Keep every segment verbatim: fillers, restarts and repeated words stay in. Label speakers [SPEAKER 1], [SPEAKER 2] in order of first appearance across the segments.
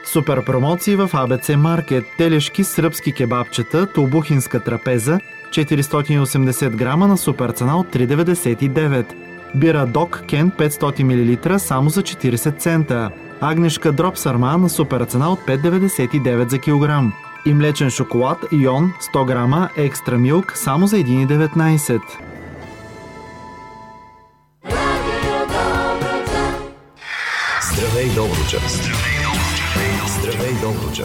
[SPEAKER 1] Супер промоции в А Б Ц Маркет. Телешки сръбски кебабчета, тулбухинска трапеза, четиристотин и осемдесет грама на супер цена от три деветдесет и девет. Бира Док Кен петстотин милилитра само за четиридесет цента. Агнешка дроп сарма на супер цена от пет деветдесет и девет за килограм. И млечен шоколад Йон сто грама екстра милк само за един деветнайсет.
[SPEAKER 2] Здравей, Добруджа! Здравей, Добруджа! Здравей, Добруджа!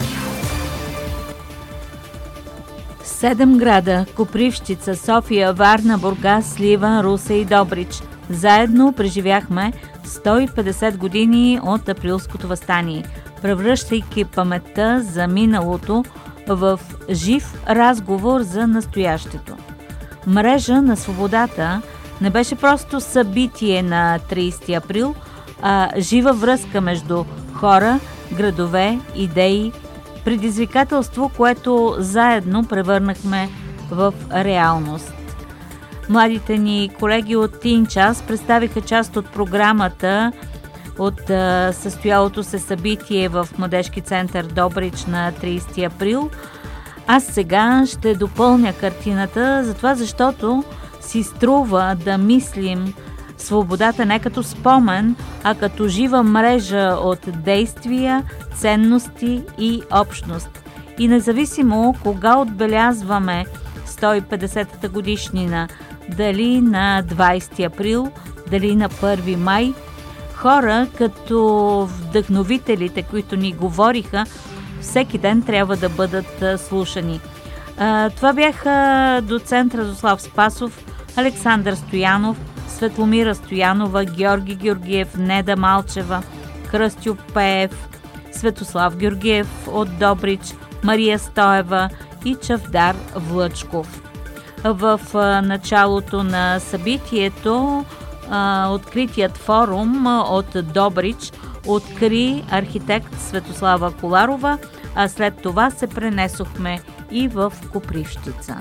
[SPEAKER 3] Седем града – Копривщица, София, Варна, Бургас, Сливен, Русе и Добрич. Заедно преживяхме сто и петдесет години от Априлското въстание, превръщайки паметта за миналото в жив разговор за настоящето. Мрежа на свободата не беше просто събитие на тридесети април, а жива връзка между хора, градове, идеи, предизвикателство, което заедно превърнахме в реалност. Младите ни колеги от Тин час представиха част от програмата от а, състоялото се събитие в Младежки център Добрич на тридесети април. Аз сега ще допълня картината, затова защото си струва да мислим свободата не като спомен, а като жива мрежа от действия, ценности и общност. И независимо кога отбелязваме сто и петдесетата годишнина, дали на двайсети април, дали на първи май, хора като вдъхновителите, които ни говориха, всеки ден трябва да бъдат слушани. Това бяха доцент Радослав Спасов, Александър Стоянов, Светломира Стоянова, Георги Георгиев, Неда Малчева, Кръстю Пеев, Светослав Георгиев от Добрич, Мария Стоева и Чавдар Влъчков. В началото на събитието откритият форум от Добрич откри архитект Светослава Коларова, а след това се пренесохме и в Копривщица.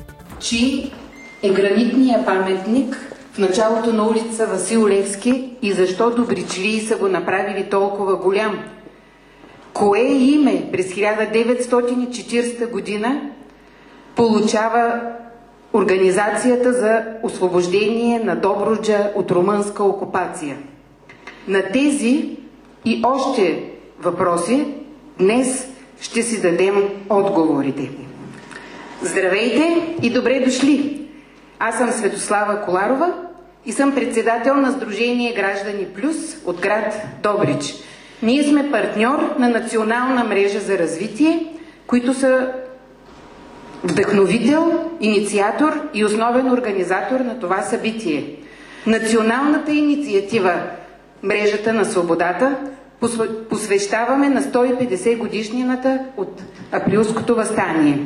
[SPEAKER 4] Чи е гранитния паметник в началото на улица Васил Левски и защо добричлии са го направили толкова голям? Кое име през хиляда деветстотин и четиридесета година получава Организацията за освобождение на Добруджа от румънска окупация? На тези и още въпроси днес ще си дадем отговорите. Здравейте и добре дошли! Аз съм Светослава Коларова и съм председател на Сдружение Граждани Плюс от град Добрич. Ние сме партньор на Национална мрежа за развитие, които са вдъхновител, инициатор и основен организатор на това събитие. Националната инициатива Мрежата на свободата посвещаваме на сто и петдесет годишнината от Априлското въстание.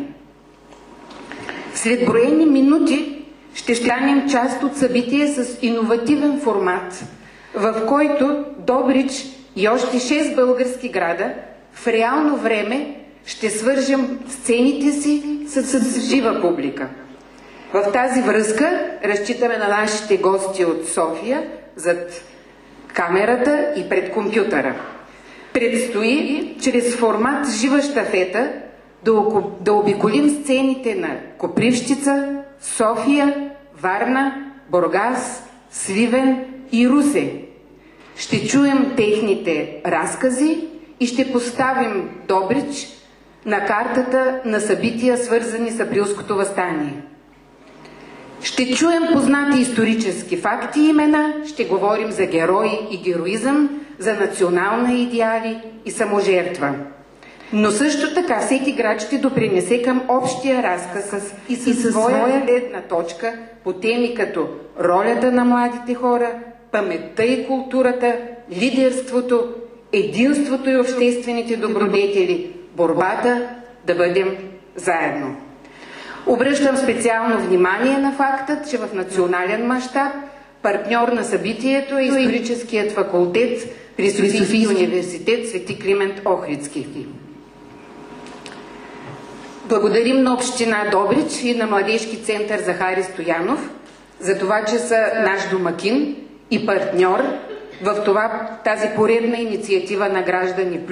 [SPEAKER 4] След броени минути ще станем част от събитие с иновативен формат, в който Добрич и още шест български града в реално време ще свържем сцените си с, с жива публика. В тази връзка разчитаме на нашите гости от София зад камерата и пред компютъра. Предстои чрез формат жива щафета да, да обиколим сцените на Копривщица, София, Варна, Бургас, Сливен и Русе. Ще чуем техните разкази и ще поставим Добрич на картата на събития, свързани с Априлското въстание. Ще чуем познати исторически факти и имена, ще говорим за герои и героизъм, за национални идеали и саможертва. Но също така всеки град ще допринесе към общия разказ и със своя гледна точка по теми като ролята на младите хора, паметта и културата, лидерството, единството и обществените добродетели, борбата да бъдем заедно. Обръщам специално внимание на факта, че в национален мащаб партньор на събитието е историческият факултет при Софийския университет Свети Климент Охридски. Благодарим на община Добрич и на Младежки център Захари Стоянов за това, че са наш домакин и партньор в това, тази поредна инициатива на Граждани